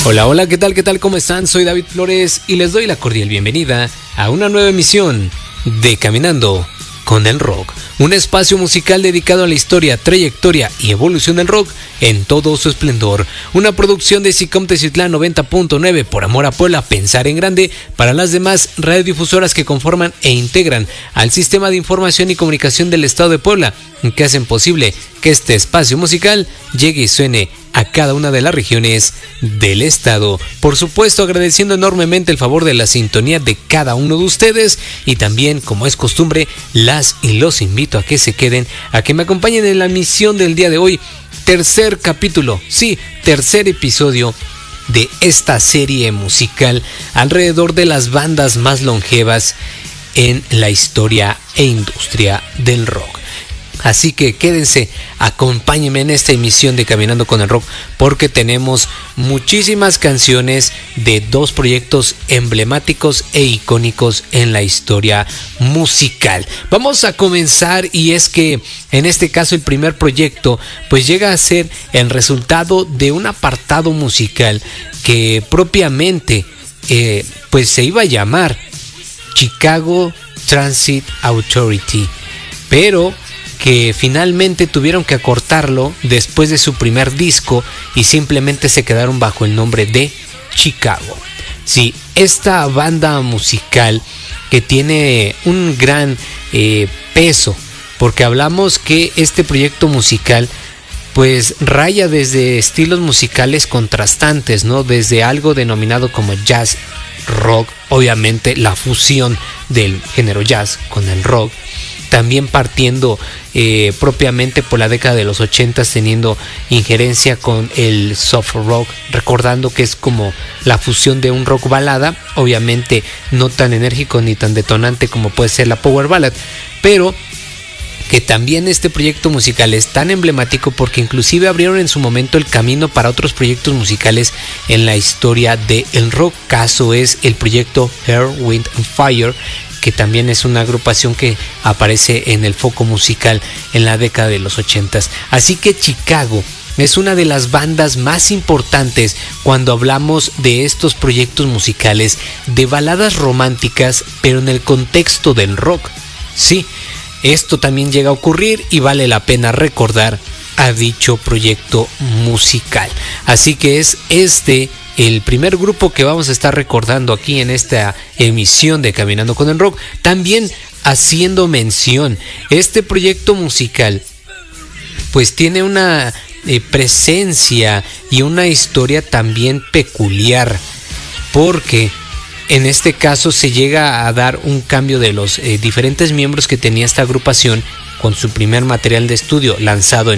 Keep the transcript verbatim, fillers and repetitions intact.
Hola, hola, ¿qué tal? ¿Qué tal? ¿Cómo están? Soy David Flores y les doy la cordial bienvenida a una nueva emisión de Caminando con el Rock, un espacio musical dedicado a la historia, trayectoria y evolución del rock en todo su esplendor. Una producción de SICOM Teciutlán noventa punto nueve, por amor a Puebla, pensar en grande, para las demás radiodifusoras que conforman e integran al Sistema de Información y Comunicación del Estado de Puebla, que hacen posible que este espacio musical llegue y suene a cada una de las regiones del estado. Por supuesto, agradeciendo enormemente el favor de la sintonía de cada uno de ustedes, y también, como es costumbre, las y los invito a que se queden, a que me acompañen en la misión del día de hoy. Tercer capítulo, sí, tercer episodio de esta serie musical alrededor de las bandas más longevas en la historia e industria del rock. Así que quédense, acompáñenme en esta emisión de Caminando con el Rock, porque tenemos muchísimas canciones de dos proyectos emblemáticos e icónicos en la historia musical. Vamos a comenzar, y es que en este caso el primer proyecto pues llega a ser el resultado de un apartado musical que propiamente eh, pues se iba a llamar Chicago Transit Authority, pero que finalmente tuvieron que acortarlo después de su primer disco y simplemente se quedaron bajo el nombre de Chicago. Sí, esta banda musical que tiene un gran eh, peso, porque hablamos que este proyecto musical pues raya desde estilos musicales contrastantes, ¿no? Desde algo denominado como jazz rock, obviamente la fusión del género jazz con el rock, también partiendo eh, propiamente por la década de los ochentas, teniendo injerencia con el soft rock, recordando que es como la fusión de un rock balada, obviamente no tan enérgico ni tan detonante como puede ser la power ballad, pero que también este proyecto musical es tan emblemático porque inclusive abrieron en su momento el camino para otros proyectos musicales en la historia del rock. Caso es el proyecto Earth, Wind and Fire, que también es una agrupación que aparece en el foco musical en la década de los ochentas. Así que Chicago es una de las bandas más importantes cuando hablamos de estos proyectos musicales de baladas románticas, pero en el contexto del rock. Sí, esto también llega a ocurrir y vale la pena recordar a dicho proyecto musical. Así que es este el primer grupo que vamos a estar recordando aquí en esta emisión de Caminando con el Rock. También haciendo mención, este proyecto musical pues tiene una eh, presencia y una historia también peculiar, porque en este caso se llega a dar un cambio de los eh, diferentes miembros que tenía esta agrupación con su primer material de estudio lanzado en